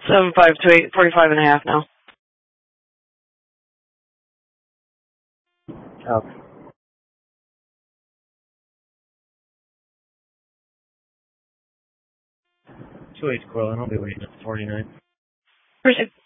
7.5 to 8:45.5 now. Okay. 2-8 Corlin, I'll be waiting at the 49. Appreciate it.